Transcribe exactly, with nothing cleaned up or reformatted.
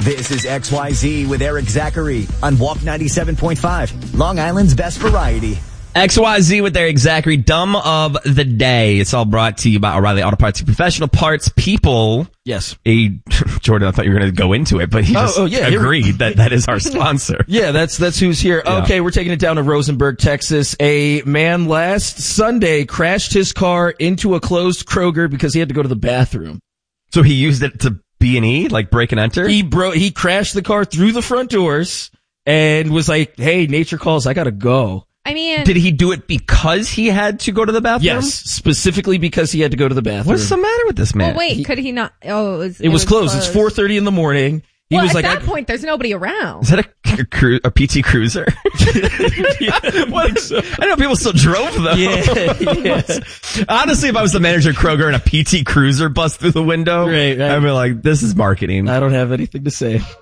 This is X Y Z with Eric Zachary on Walk ninety-seven point five, Long Island's best variety. X Y Z with Eric Zachary, dumb of the day. It's all brought to you by O'Reilly Auto Parts, professional parts people. Yes. A, Jordan, I thought you were going to go into it, but he oh, just oh, yeah, agreed that that is our sponsor. Yeah, that's that's who's here. Yeah. Okay, we're taking it down to Rosenberg, Texas. A man last Sunday crashed his car into a closed Kroger because he had to go to the bathroom. So he used it to B and E, like break and enter? He bro- he crashed the car through the front doors and was like, hey, nature calls, I gotta go. I mean, did he do it because he had to go to the bathroom? Yes, specifically because he had to go to the bathroom. What's the matter with this man? well, wait, He- could he not? Oh, it was, It, was, closed. It's four thirty in the morning. He well, was at like, that I- point, there's nobody around. Is that a, a, cru- a P T Cruiser? What? I know people still drove them. Yeah, yeah. Honestly, if I was the manager of Kroger and a P T Cruiser bust through the window, Right, right. I'd be like, this is marketing. I don't have anything to say.